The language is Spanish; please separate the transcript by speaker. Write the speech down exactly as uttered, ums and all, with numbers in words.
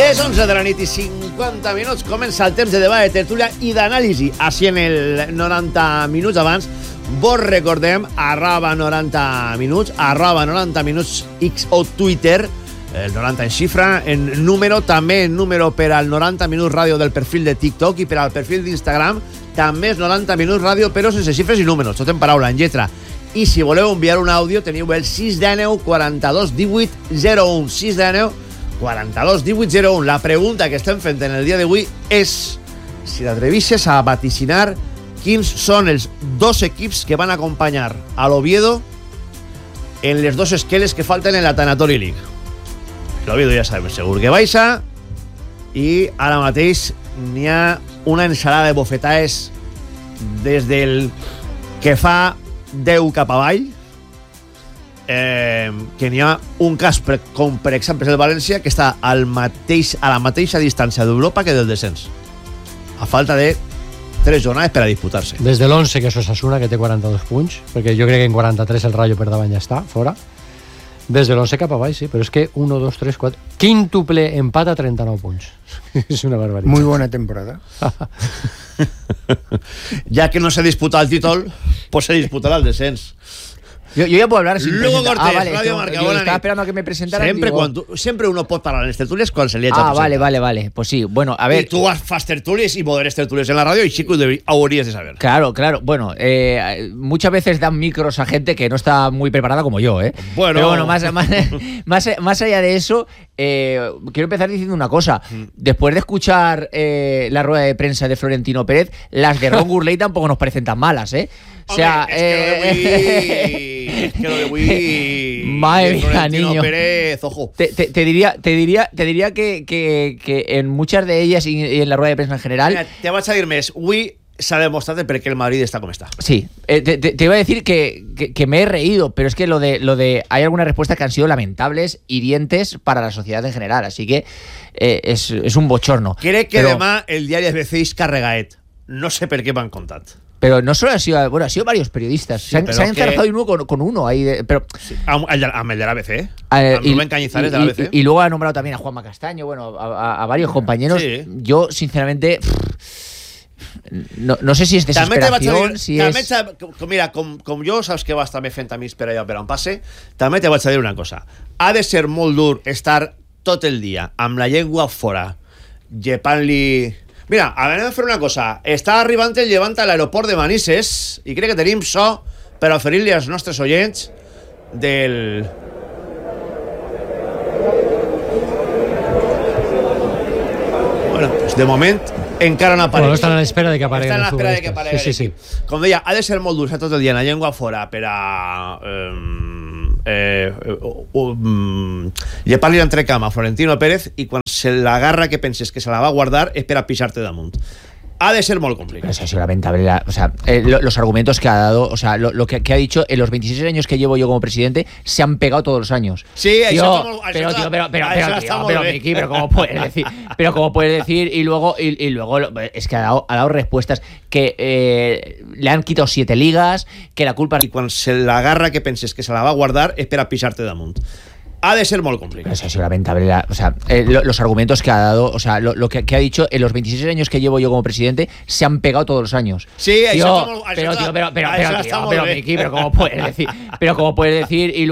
Speaker 1: Les onze de la nit i cinquanta minuts comença el temps de debat, de tertúlia i d'anàlisi. Així en el noranta minuts abans, vos recordem arroba noranta minuts, arroba noranta minuts X o Twitter, el noranta en xifra, en número, també en número per al noranta minuts ràdio del perfil de TikTok i per al perfil d'Instagram, també és noranta minuts ràdio, però sense xifres i números, tot en paraula, en lletra. I si voleu enviar un àudio, teniu el sis nou nou quaranta-dos divuit zero un, sis nou nou quaranta-dos divuit zero un. La pregunta que estem fent en el dia d'avui és si t'atrevisses a vaticinar quins són els dos equips que van acompanyar a l'Oviedo en les dos esqueles que falten en la Tanatori League. L'Oviedo ja sabem segur que baixa i ara mateix n'hi ha una ensalada de bofetades des del que fa deu cap avall. Eh, que n'hi ha un cas per, com per exemple és el València, que està al mateix, a la mateixa distància d'Europa que del descens, a falta de tres jornades per a disputar-se.
Speaker 2: Des de l'onze, que és Osasuna, que té quaranta-dos punts, perquè jo crec que en quaranta-tres el Rayo per davant ja està, fora. Des de l'onze cap avall, sí, però és que un, dos, tres, quatre... Quíntuple empat a trenta-nou punts. És una barbaritat.
Speaker 3: Muy buena temporada.
Speaker 1: Ja que no se disputa el títol, pues se disputarà el descens.
Speaker 4: Yo, yo ya puedo hablar sin
Speaker 1: Luego
Speaker 4: presentar.
Speaker 1: Cortés,
Speaker 4: ah, vale,
Speaker 1: Radio
Speaker 4: esto,
Speaker 1: Marca,
Speaker 4: yo estaba esperando a que me presentaran.
Speaker 1: Siempre,
Speaker 4: digo...
Speaker 1: cuando, siempre uno pot parlar en les tertulias quan se li haja
Speaker 4: Ah, vale, vale, vale. Pues sí, bueno, a ver.
Speaker 1: Y tú fas tertulias y moderes tertulias en la radio y chicos, haurías de saber.
Speaker 4: Claro, claro. Bueno, eh, muchas veces dan micros a gente que no está muy preparada como yo, ¿eh?
Speaker 1: Bueno.
Speaker 4: Pero bueno, más, más, más, más allá de eso, eh, quiero empezar diciendo una cosa. Después de escuchar eh, la rueda de prensa de Florentino Pérez, las de Ron Gurley tampoco nos parecen tan malas, ¿eh? O sea,
Speaker 1: Hombre, es que lo de Wii, es que lo de Wii,
Speaker 4: madre mía,
Speaker 1: Florentino
Speaker 4: niño.
Speaker 1: Pérez, ojo.
Speaker 4: Te, te, te diría, te diría, te diría que, que, que en muchas de ellas y, y en la rueda de prensa en general.
Speaker 1: Mira, te vaig a dir més. Wii s'ha demostrat per què el Madrid està com està.
Speaker 4: Sí, eh, te, te, te iba a decir que, que, que me he reído, pero es que lo de, lo de hay algunas respuestas que han sido lamentables, hirientes para la sociedad en general, así que eh, es, es un bochorno.
Speaker 1: Crec que
Speaker 4: pero,
Speaker 1: demà el diari es beceix carregaet. No sé per què m'han contat.
Speaker 4: Pero no solo ha sido, bueno, ha sido varios periodistas.
Speaker 1: Sí,
Speaker 4: se han, se han
Speaker 1: que...
Speaker 4: enzarzado uno con, con uno ahí, de, pero
Speaker 1: Sí, amb el, amb el de l'A B C,
Speaker 4: eh,
Speaker 1: amb Rubén Cañizares de l'A B C.
Speaker 4: Y, y luego ha nombrado también a Juanma Castaño, bueno, a, a, a varios compañeros.
Speaker 1: Sí.
Speaker 4: Yo, sinceramente, no, no sé si es desesperación, dir, si
Speaker 1: també
Speaker 4: es...
Speaker 1: com, mira, com, com jo saps que vas també fent amics per allà per on passe, també te vaig a dir una cosa. Ha de ser molt dur estar tot el dia amb la llengua fora, llepant-li... Mira, anem a fer una cosa. Està arribant el llevant a l'aeroport de Manises i crec que tenim so per oferir-li als nostres oients del... Bueno, pues de moment encara no apareix.
Speaker 2: Bueno, estan a l'espera de que aparegui.
Speaker 1: Estan a l'espera de que aparegui.
Speaker 2: Sí, sí, sí.
Speaker 1: Com deia, ha de ser molt dur estar tot el dia en la llengua fora per a... Eh, eh, uh, um, llepar-li l'entrecama a Florentino Pérez i quan se l'agarra que penses que se la va guardar és per a pixar-te damunt. Ha de ser muy complicado.
Speaker 4: Pero ha sido lamentable. La, o sea, eh, lo, los argumentos que ha dado, o sea, lo, lo que, que ha dicho en los veintiséis años que llevo yo como presidente, se han pegado todos los años.
Speaker 1: Sí,
Speaker 4: tío,
Speaker 1: eso estamos,
Speaker 4: pero,
Speaker 1: eso
Speaker 4: tío, pero, pero,
Speaker 1: eso
Speaker 4: pero, tío, pero, Miki, pero cómo puedes decir, pero cómo puedes decir y luego, y, y luego es que ha dado, ha dado respuestas que eh, le han quitado siete ligas, que la culpa.
Speaker 1: Y cuando se la agarra que penses que se la va a guardar es para pisarte damunt. Ha de ser muy complicado.
Speaker 4: Pero ha sido lamentable. La, o sea, eh, lo, los argumentos que ha dado, o sea, lo, lo que, que ha dicho en los veintiséis años que llevo yo como presidente, se han pegado todos los años.
Speaker 1: Sí,
Speaker 4: tío,
Speaker 1: eso estamos,
Speaker 4: pero,
Speaker 1: eso
Speaker 4: tío, pero, pero,
Speaker 1: eso
Speaker 4: pero, tío,
Speaker 1: estamos
Speaker 4: pero,
Speaker 1: bien.
Speaker 4: Miki, pero cómo puedes decir, pero cómo puedes decir y